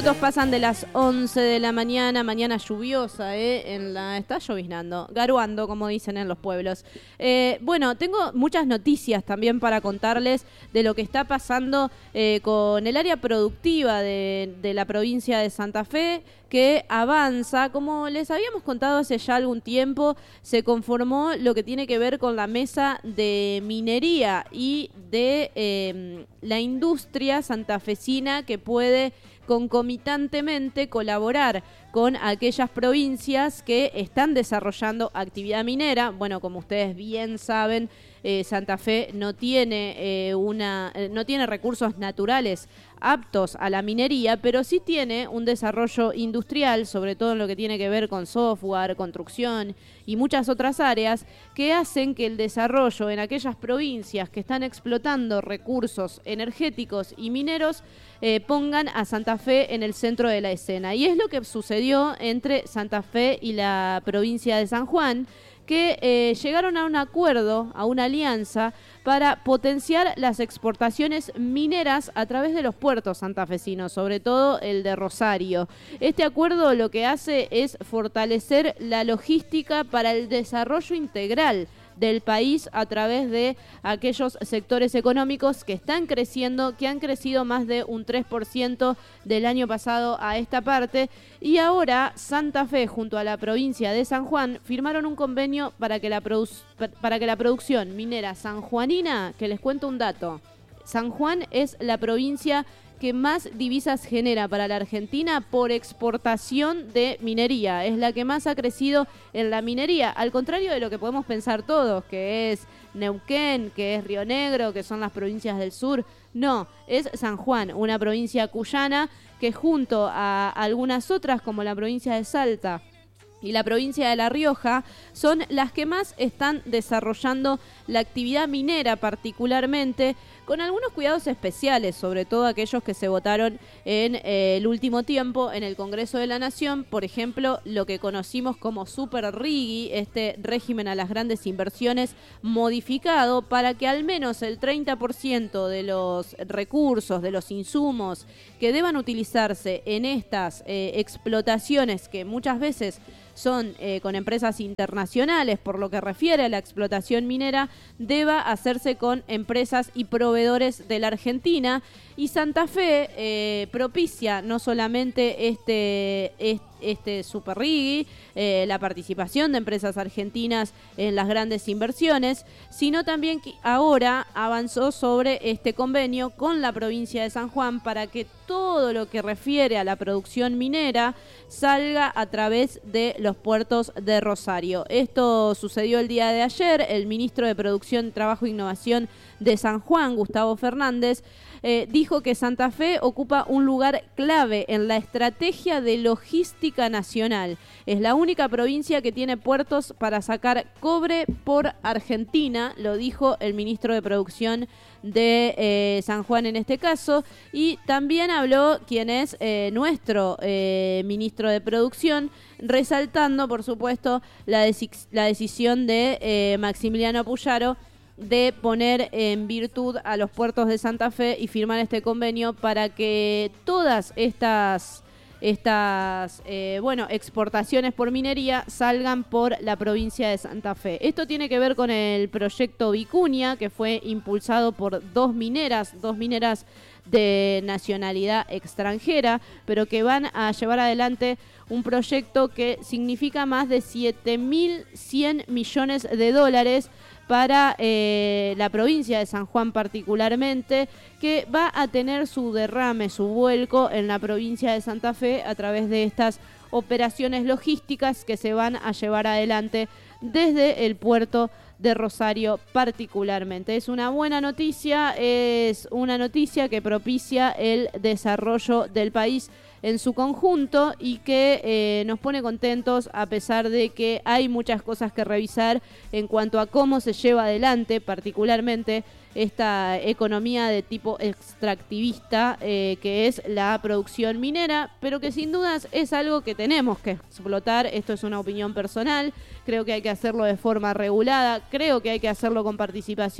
Pasan de las 11 de la mañana, mañana lluviosa, está lloviznando, garuando, como dicen en los pueblos. Bueno, tengo muchas noticias también para contarles de lo que está pasando con el área productiva de la provincia de Santa Fe, que avanza. Como les habíamos contado hace ya algún tiempo, se conformó lo que tiene que ver con la mesa de minería y de la industria santafesina que puede concomitantemente colaborar con aquellas provincias que están desarrollando actividad minera. Bueno, como ustedes bien saben, Santa Fe no tiene no tiene recursos naturales aptos a la minería, pero sí tiene un desarrollo industrial, sobre todo en lo que tiene que ver con software, construcción y muchas otras áreas, que hacen que el desarrollo en aquellas provincias que están explotando recursos energéticos y mineros pongan a Santa Fe en el centro de la escena. Y es lo que sucedió entre Santa Fe y la provincia de San Juan, que llegaron a un acuerdo, a una alianza, para potenciar las exportaciones mineras a través de los puertos santafesinos, sobre todo el de Rosario. Este acuerdo lo que hace es fortalecer la logística para el desarrollo integral del país a través de aquellos sectores económicos que están creciendo, que han crecido más de un 3% del año pasado a esta parte, y ahora Santa Fe junto a la provincia de San Juan firmaron un convenio para que la producción minera sanjuanina, que les cuento un dato, San Juan es la provincia que más divisas genera para la Argentina por exportación de minería. Es la que más ha crecido en la minería, al contrario de lo que podemos pensar todos, que es Neuquén, que es Río Negro, que son las provincias del sur. No, es San Juan, una provincia cuyana que junto a algunas otras, como la provincia de Salta y la provincia de La Rioja, son las que más están desarrollando la actividad minera, particularmente con algunos cuidados especiales, sobre todo aquellos que se votaron en el último tiempo en el Congreso de la Nación. Por ejemplo, lo que conocimos como Super RIGI, este régimen a las grandes inversiones modificado para que al menos el 30% de los recursos, de los insumos que deban utilizarse en estas explotaciones, que muchas veces son con empresas internacionales, por lo que refiere a la explotación minera, deba hacerse con empresas y proveedores de la Argentina. Y Santa Fe propicia no solamente este Super RIGI, la participación de empresas argentinas en las grandes inversiones, sino también que ahora avanzó sobre este convenio con la provincia de San Juan para que todo lo que refiere a la producción minera salga a través de los puertos de Rosario. Esto sucedió el día de ayer. El ministro de Producción, Trabajo e Innovación de San Juan, Gustavo Fernández, dijo que Santa Fe ocupa un lugar clave en la estrategia de logística nacional. Es la única provincia que tiene puertos para sacar cobre por Argentina, lo dijo el ministro de Producción de San Juan en este caso, y también habló quien es nuestro ministro de Producción, resaltando, por supuesto, la decisión de Maximiliano Puyaro de poner en virtud a los puertos de Santa Fe y firmar este convenio para que todas estas exportaciones por minería salgan por la provincia de Santa Fe. Esto tiene que ver con el proyecto Vicuña, que fue impulsado por dos mineras de nacionalidad extranjera, pero que van a llevar adelante un proyecto que significa más de 7.100 millones de dólares para la provincia de San Juan particularmente, que va a tener su derrame, su vuelco en la provincia de Santa Fe a través de estas operaciones logísticas que se van a llevar adelante desde el puerto de Rosario particularmente. Es una buena noticia, es una noticia que propicia el desarrollo del país en su conjunto y que nos pone contentos, a pesar de que hay muchas cosas que revisar en cuanto a cómo se lleva adelante particularmente esta economía de tipo extractivista que es la producción minera, pero que sin dudas es algo que tenemos que explotar. Esto es una opinión personal, creo que hay que hacerlo de forma regulada, creo que hay que hacerlo con participación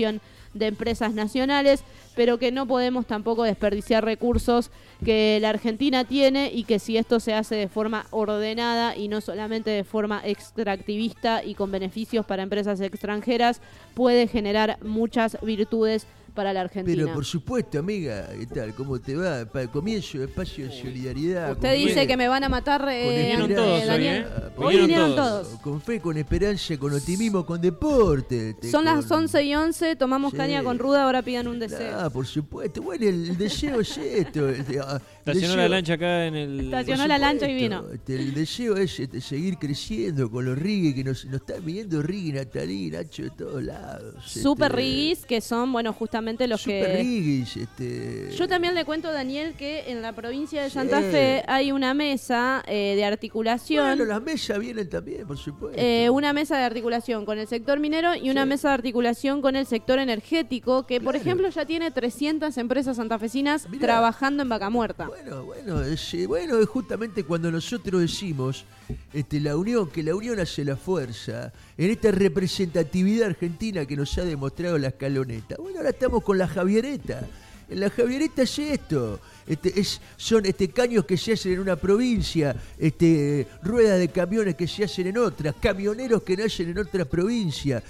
de empresas nacionales, pero que no podemos tampoco desperdiciar recursos que la Argentina tiene y que si esto se hace de forma ordenada y no solamente de forma extractivista y con beneficios para empresas extranjeras, puede generar muchas virtudes para la Argentina. Pero por supuesto, amiga, ¿qué tal? ¿Cómo te va? Para el comienzo de Espacio de Solidaridad. Usted dice que me van a matar, Vinieron todos Daniel. hoy, Hoy vinieron todos. Con fe, con esperanza, con optimismo, con deporte. Son las 11:11, tomamos caña con ruda, ahora pidan un deseo. Ah, por supuesto. Bueno, el deseo es esto. Estacionó la lancha acá en el... Estacionó la lancha y vino. El deseo es seguir creciendo con los rigues que nos están viniendo, Rigui, Natalí, Nacho, de todos lados. Super riguis, que son, bueno, justamente los super que... riguis, Yo también le cuento, Daniel, que en la provincia de Santa Fe hay una mesa de articulación. Bueno, las mesas vienen también, por supuesto. Una mesa de articulación con el sector minero y una mesa de articulación con el sector energético, que por ejemplo ya tiene 300 empresas santafesinas trabajando en Vaca Muerta. Bueno, es justamente cuando nosotros decimos la unión, que la unión hace la fuerza, en esta representatividad argentina que nos ha demostrado la escaloneta. Bueno, ahora estamos con la Javiereta. En la Javiereta es esto. Son caños que se hacen en una provincia, ruedas de camiones que se hacen en otra, camioneros que nacen en otra provincia,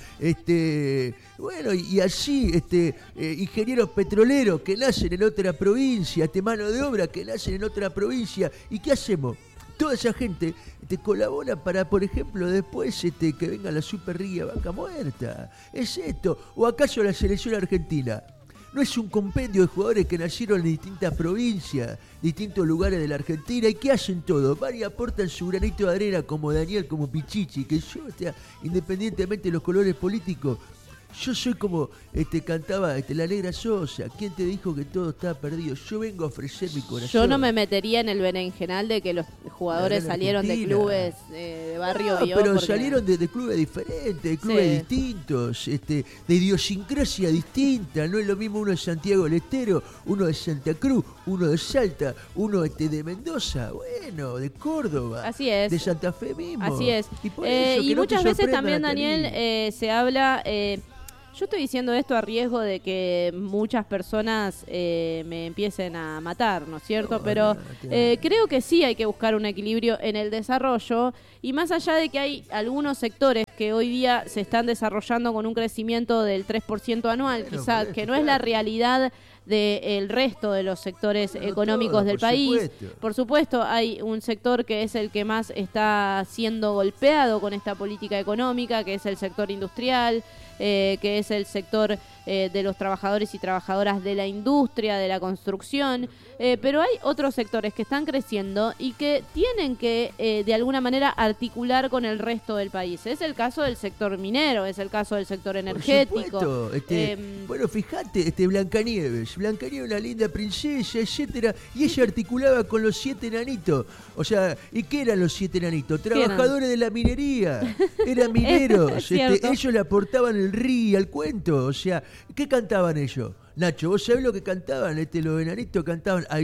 bueno, y así, ingenieros petroleros que nacen en otra provincia, mano de obra que nacen en otra provincia. ¿Y qué hacemos? Toda esa gente colabora para, por ejemplo, después que venga la Super Riga Vaca Muerta. ¿Es esto? ¿O acaso la selección argentina no es un compendio de jugadores que nacieron en distintas provincias, distintos lugares de la Argentina y que hacen todo? Varios aportan su granito de arena, como Daniel, como Pichichi, que yo, independientemente de los colores políticos, yo soy como cantaba la Negra Sosa. ¿Quién te dijo que todo está perdido? Yo vengo a ofrecer mi corazón. Yo no me metería en el berenjenal de que los jugadores salieron de clubes de barrio. Pero salieron de clubes diferentes, de clubes distintos, de idiosincrasia distinta. No es lo mismo uno de Santiago del Estero, uno de Santa Cruz, uno de Salta, uno de Mendoza, bueno, de Córdoba. Así es. De Santa Fe mismo. Así es. Y muchas veces también, Daniel, se habla... Yo estoy diciendo esto a riesgo de que muchas personas me empiecen a matar, ¿no es cierto? Pero creo que sí hay que buscar un equilibrio en el desarrollo, y más allá de que hay algunos sectores que hoy día se están desarrollando con un crecimiento del 3% anual, quizás, que no es la realidad del resto de los sectores económicos del país. Por supuesto, hay un sector que es el que más está siendo golpeado con esta política económica, que es el sector industrial, que es el sector de los trabajadores y trabajadoras de la industria, de la construcción, pero hay otros sectores que están creciendo y que tienen que de alguna manera articular con el resto del país. Es el caso del sector minero, es el caso del sector energético. Bueno, fíjate, Blancanieves, una linda princesa, etcétera, y ella articulaba con los 7 enanitos. O sea, ¿y qué eran los 7 enanitos? Trabajadores de la minería, eran mineros. Ellos le aportaban el río al cuento. O sea, ¿qué cantaban ellos? Nacho, ¿vos sabés lo que cantaban? Los enanitos cantaban I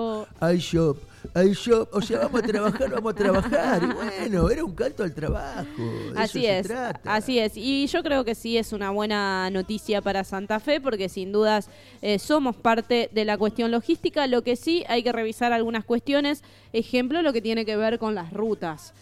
shop. O sea, vamos a trabajar. Y bueno, era un canto al trabajo. Así es. Y yo creo que sí es una buena noticia para Santa Fe, porque sin dudas somos parte de la cuestión logística. Lo que sí hay que revisar algunas cuestiones. Ejemplo, lo que tiene que ver con las rutas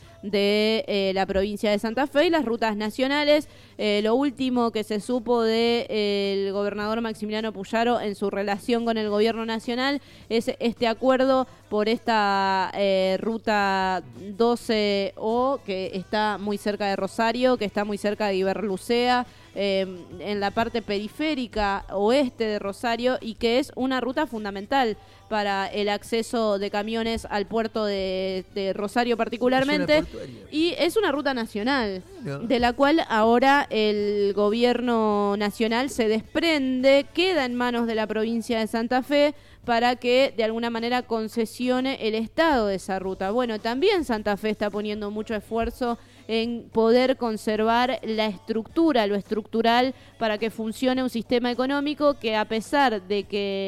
de la provincia de Santa Fe y las rutas nacionales. Lo último que se supo del gobernador Maximiliano Puyaro en su relación con el gobierno nacional es este acuerdo por esta ruta 12O, que está muy cerca de Rosario, que está muy cerca de Iberlucea, en la parte periférica oeste de Rosario, y que es una ruta fundamental para el acceso de camiones al puerto de Rosario particularmente, y es una ruta nacional, de la cual ahora el gobierno nacional se desprende, queda en manos de la provincia de Santa Fe para que de alguna manera concesione el estado de esa ruta. Bueno, también Santa Fe está poniendo mucho esfuerzo en poder conservar la estructura, lo estructural, para que funcione un sistema económico que, a pesar de que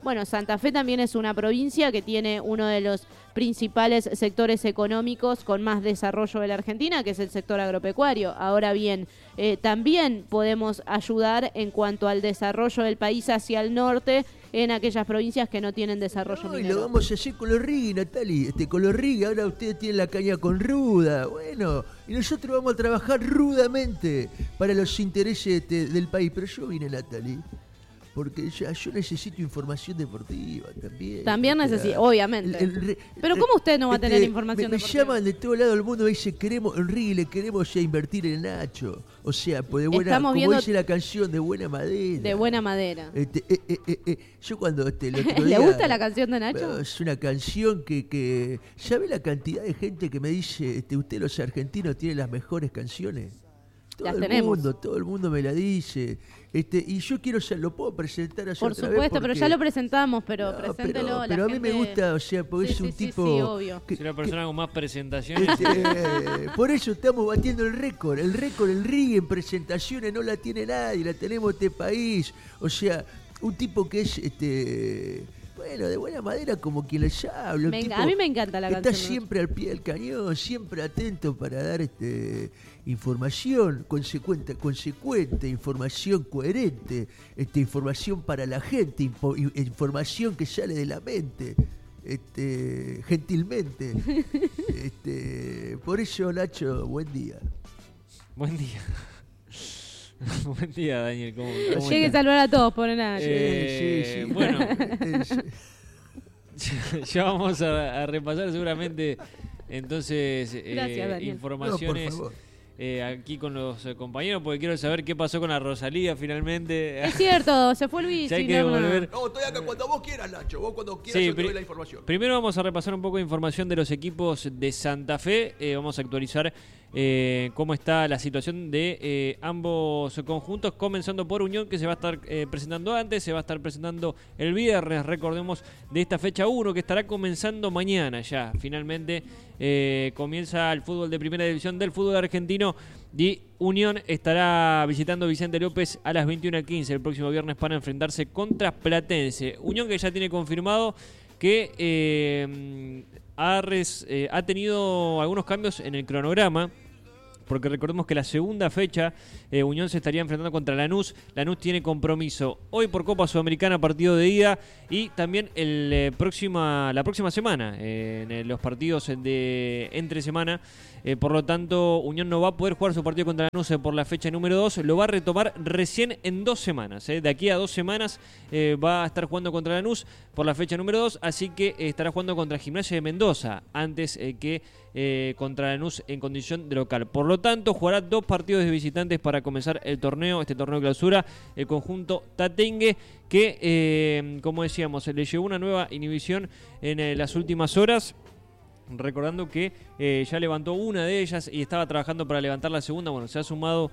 Bueno, Santa Fe también es una provincia que tiene uno de los principales sectores económicos con más desarrollo de la Argentina, que es el sector agropecuario. Ahora bien, también podemos ayudar en cuanto al desarrollo del país hacia el norte en aquellas provincias que no tienen desarrollo minero. Y lo vamos a hacer con los rigui, Natali. Con los rigui, ahora ustedes tienen la caña con ruda. Bueno, y nosotros vamos a trabajar rudamente para los intereses del país. Pero yo vine, Natali, porque yo necesito información deportiva también. También necesito, obviamente. Pero ¿cómo usted no va a tener información deportiva? Me llaman de todo lado del mundo y dicen, Enrique, le queremos ya invertir en Nacho. O sea, pues de buena, como dice la canción, de buena madera. De buena madera. Yo cuando el otro día, ¿Le gusta la canción de Nacho? Es una canción que ¿sabe la cantidad de gente que me dice, usted los argentinos tienen las mejores canciones? Todo el mundo me la dice. Y yo quiero lo puedo presentar así. Por supuesto, pero ya lo presentamos, pero preséntelo. Pero a mí me gusta, o sea, porque es un tipo. Sí, obvio. Es una persona con más presentaciones. Por eso estamos batiendo el récord. El RIG en presentaciones no la tiene nadie, la tenemos este país. O sea, un tipo que es bueno, de buena madera como quien les habla. A mí me encanta la canción. Está siempre al pie del cañón, siempre atento para dar información consecuente, información coherente, información para la gente, información que sale de la mente, gentilmente. Por eso, Nacho, buen día. Buen día. Buen día, Daniel. ¿Cómo Llegue a saludar a todos, por Nacho. Sí. Bueno, ya vamos a repasar seguramente entonces Gracias, informaciones aquí con los compañeros, porque quiero saber qué pasó con la Rosalía finalmente. Es cierto, se fue Luis. Si hay que volver. No, estoy acá cuando vos quieras, Nacho. Vos cuando quieras yo te doy la información. Primero vamos a repasar un poco de información de los equipos de Santa Fe. Vamos a actualizar cómo está la situación de ambos conjuntos, comenzando por Unión, que se va a estar presentando antes, se va a estar presentando el viernes, recordemos, de esta fecha 1, que estará comenzando mañana ya. Finalmente comienza el fútbol de primera división del fútbol argentino y Unión estará visitando Vicente López a las 21:15 el próximo viernes para enfrentarse contra Platense. Unión que ya tiene confirmado que ha tenido algunos cambios en el cronograma, porque recordemos que la segunda fecha Unión se estaría enfrentando contra Lanús. Lanús tiene compromiso hoy por Copa Sudamericana, partido de ida, y también la próxima semana en los partidos de entre semana. Por lo tanto, Unión no va a poder jugar su partido contra Lanús por la fecha número 2. Lo va a retomar recién en 2 semanas. De aquí a 2 semanas va a estar jugando contra Lanús por la fecha número 2. Así que estará jugando contra Gimnasia de Mendoza antes que contra Lanús en condición de local. Por lo tanto, jugará 2 partidos de visitantes para comenzar el torneo, este torneo de clausura. El conjunto tatengue que, como decíamos, le llevó una nueva inhibición en las últimas horas. Recordando que ya levantó una de ellas y estaba trabajando para levantar la segunda. Bueno, se ha sumado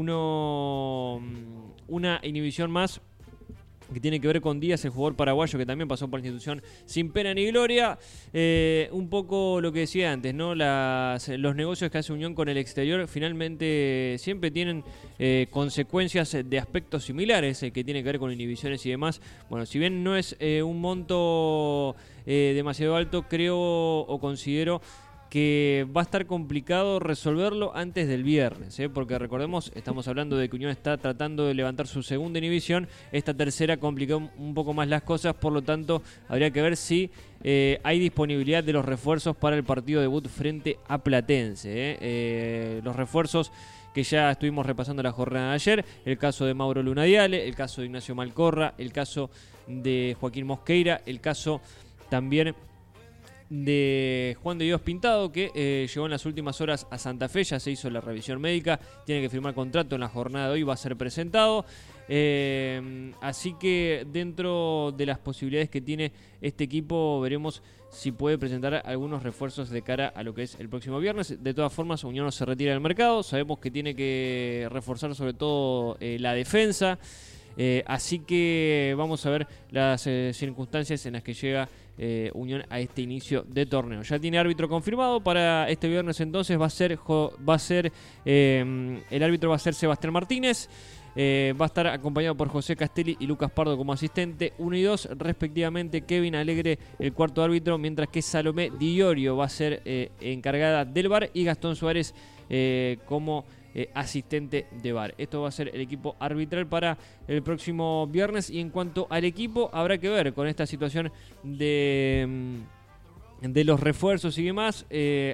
una inhibición más que tiene que ver con Díaz, el jugador paraguayo que también pasó por la institución sin pena ni gloria. Un poco lo que decía antes, ¿no? Los negocios que hace Unión con el exterior finalmente siempre tienen consecuencias de aspectos similares, que tiene que ver con inhibiciones y demás. Bueno, si bien no es un monto demasiado alto, creo o considero que va a estar complicado resolverlo antes del viernes, porque recordemos, estamos hablando de que Unión está tratando de levantar su segunda inhibición. Esta tercera complicó un poco más las cosas, por lo tanto habría que ver si hay disponibilidad de los refuerzos para el partido debut frente a Platense. Los refuerzos que ya estuvimos repasando la jornada de ayer, el caso de Mauro Lunadiale, el caso de Ignacio Malcorra, el caso de Joaquín Mosqueira, el caso también de Juan de Dios Pintado, que llegó en las últimas horas a Santa Fe, ya se hizo la revisión médica, tiene que firmar contrato en la jornada de hoy, va a ser presentado. Así que dentro de las posibilidades que tiene este equipo, veremos si puede presentar algunos refuerzos de cara a lo que es el próximo viernes. De todas formas, Unión no se retira del mercado, sabemos que tiene que reforzar sobre todo la defensa. Así que vamos a ver las circunstancias en las que llega Unión a este inicio de torneo. Ya tiene árbitro confirmado para este viernes, entonces el árbitro va a ser Sebastián Martínez. Va a estar acompañado por José Castelli y Lucas Pardo como asistente, 1 y 2 respectivamente. Kevin Alegre el cuarto árbitro, mientras que Salomé Diorio va a ser encargada del VAR y Gastón Suárez como asistente de VAR. Esto va a ser el equipo arbitral para el próximo viernes. Y en cuanto al equipo, habrá que ver con esta situación de los refuerzos y demás.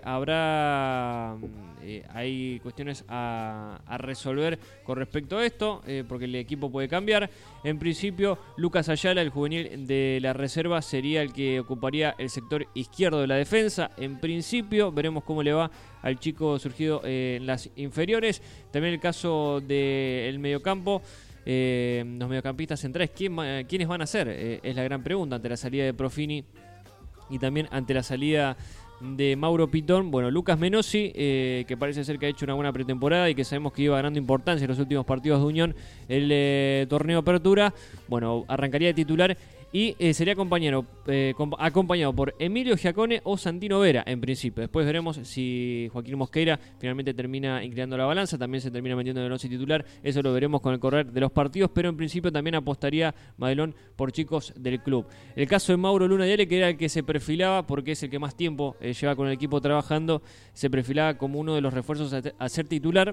Hay cuestiones a resolver con respecto a esto, porque el equipo puede cambiar. En principio, Lucas Ayala, el juvenil de la reserva, sería el que ocuparía el sector izquierdo de la defensa. En principio, veremos cómo le va al chico surgido en las inferiores. También el caso del mediocampo. Los mediocampistas centrales, ¿quiénes van a ser? Es la gran pregunta ante la salida de Profini y también ante la salida de Mauro Pitón. Bueno, Lucas Menossi, que parece ser que ha hecho una buena pretemporada y que sabemos que iba ganando importancia en los últimos partidos de Unión, el torneo Apertura, bueno, arrancaría de titular y sería acompañado por Emilio Giacone o Santino Vera en principio. Después veremos si Joaquín Mosqueira finalmente termina inclinando la balanza, también se termina metiendo en el once titular. Eso lo veremos con el correr de los partidos, pero en principio también apostaría Madelón por chicos del club. El caso de Mauro Luna Diale, que era el que se perfilaba, porque es el que más tiempo lleva con el equipo trabajando, se perfilaba como uno de los refuerzos a ser titular.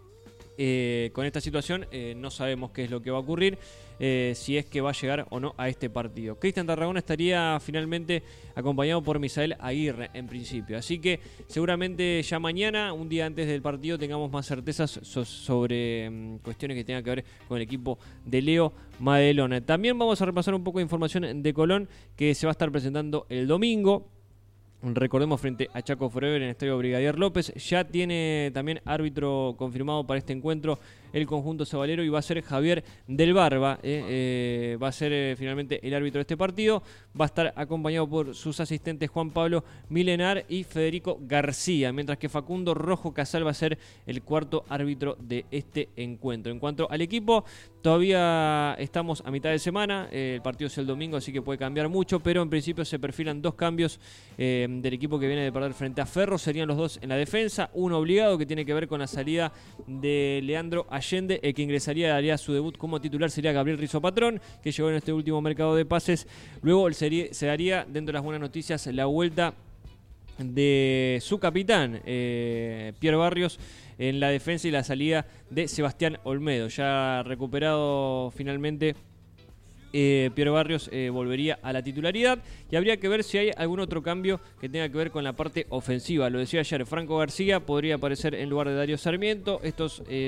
Con esta situación no sabemos qué es lo que va a ocurrir, si es que va a llegar o no a este partido. Cristian Tarragona estaría finalmente acompañado por Misael Aguirre en principio, así que seguramente ya mañana, un día antes del partido, tengamos más certezas sobre cuestiones que tengan que ver con el equipo de Leo Madelón. También vamos a repasar un poco de información de Colón, que se va a estar presentando el domingo. Recordemos, frente a Chaco Forever en el Estadio Brigadier López. Ya tiene también árbitro confirmado para este encuentro el conjunto sabalero y va a ser Javier Del Barba. Va a ser finalmente el árbitro de este partido. Va a estar acompañado por sus asistentes Juan Pablo Milenar y Federico García, mientras que Facundo Rojo Casal va a ser el cuarto árbitro de este encuentro. En cuanto al equipo, todavía estamos a mitad de semana. El partido es el domingo, así que puede cambiar mucho, pero en principio se perfilan 2 cambios del equipo que viene de perder frente a Ferro. Serían los 2 en la defensa, uno obligado que tiene que ver con la salida de Leandro Allende. El que ingresaría, haría su debut como titular, sería Gabriel Rizzo Patrón, que llegó en este último mercado de pases. Luego se daría, dentro de las buenas noticias, la vuelta de su capitán, Pierre Barrios, en la defensa, y la salida de Sebastián Olmedo. Ya recuperado finalmente, Pierre Barrios volvería a la titularidad, y habría que ver si hay algún otro cambio que tenga que ver con la parte ofensiva. Lo decía ayer, Franco García podría aparecer en lugar de Darío Sarmiento. Estos